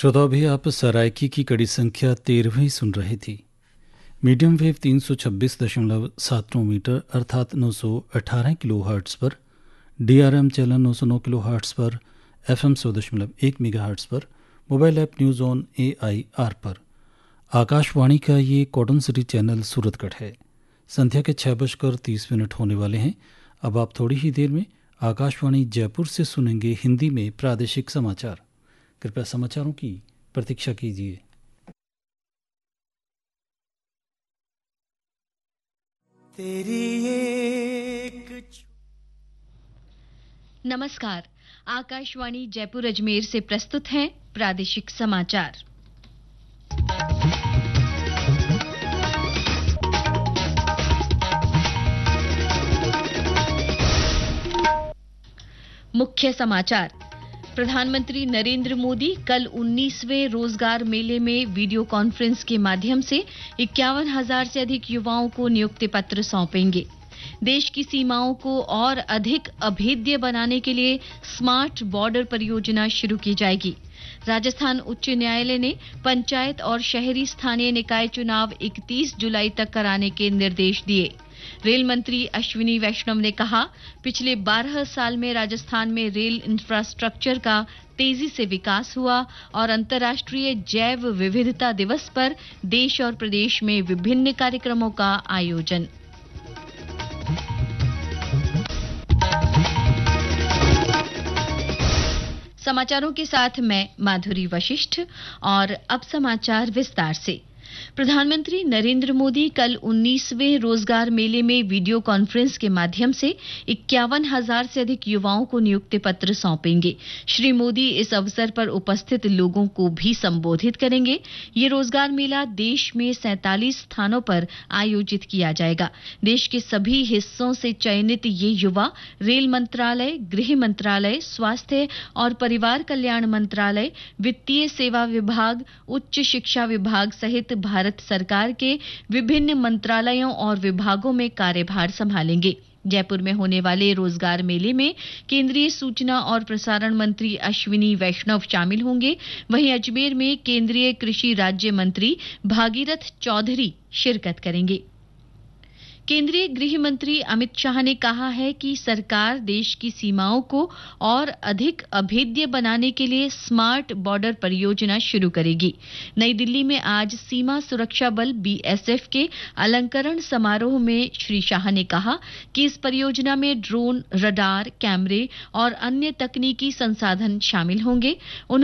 श्रोता भी आप सराइकी की कड़ी संख्या 13वीं सुन रही थी। मीडियम वेव 326.79 मीटर अर्थात 918 किलो हर्ट्स पर, DRM चैनल 909 किलो हर्ट्स पर, FM 100.1 मेगा हर्ट्स पर, mobile app news on AIR पर। आकाशवाणी का ये कॉटन सिटी चैनल सूरतगढ़ है। संध्या के 6:30 होने वाले हैं। अब आप थोड़ी ही देर में आकाशवाणी जयपुर से सुनेंगे हिंदी में प्रादेशिक समाचार। कृपया समाचारों की प्रतीक्षा कीजिए। नमस्कार, आकाशवाणी जयपुर अजमेर से प्रस्तुत हैं प्रादेशिक समाचार। मुख्य समाचार। प्रधानमंत्री नरेंद्र मोदी कल 19वें रोजगार मेले में वीडियो कॉन्फ्रेंस के माध्यम से 51,000 से अधिक युवाओं को नियुक्ति पत्र सौंपेंगे। देश की सीमाओं को और अधिक अभेद्य बनाने के लिए स्मार्ट बॉर्डर परियोजना शुरू की जाएगी। राजस्थान उच्च न्यायालय ने पंचायत और शहरी स्थानीय निकाय चुनाव 31 जुलाई तक कराने के निर्देश दिए। रेल मंत्री अश्विनी वैष्णव ने कहा, पिछले 12 साल में राजस्थान में रेल इंफ्रास्ट्रक्चर का तेजी से विकास हुआ और अंतर्राष्ट्रीय जैव विविधता दिवस पर देश और प्रदेश में विभिन्न कार्यक्रमों का आयोजन। समाचारों के साथ मैं माधुरी वशिष्ठ और अब समाचार विस्तार से। प्रधानमंत्री नरेंद्र मोदी कल 19वें रोजगार मेले में वीडियो कॉन्फ्रेंस के माध्यम से 51,000 से अधिक युवाओं को नियुक्ति पत्र सौंपेंगे। श्री मोदी इस अवसर पर उपस्थित लोगों को भी संबोधित करेंगे। ये रोजगार मेला देश में 47 स्थानों पर आयोजित किया जाएगा। देश के सभी हिस्सों से चयनित ये युवा रेल मंत्रालय, गृह मंत्रालय, स्वास्थ्य और परिवार कल्याण मंत्रालय, वित्तीय सेवा विभाग, उच्च शिक्षा विभाग सहित भारत सरकार के विभिन्न मंत्रालयों और विभागों में कार्यभार संभालेंगे। जयपुर में होने वाले रोजगार मेले में केंद्रीय सूचना और प्रसारण मंत्री अश्विनी वैष्णव शामिल होंगे। वहीं अजमेर में केंद्रीय कृषि राज्य मंत्री भागीरथ चौधरी शिरकत करेंगे। केंद्रीय गृह मंत्री अमित शाह ने कहा है कि सरकार देश की सीमाओं को और अधिक अभेद्य बनाने के लिए स्मार्ट बॉर्डर परियोजना शुरू करेगी। नई दिल्ली में आज सीमा सुरक्षा बल BSF के अलंकरण समारोह में श्री शाह ने कहा कि इस परियोजना में ड्रोन, रडार, कैमरे और अन्य तकनीकी संसाधन शामिल होंगे।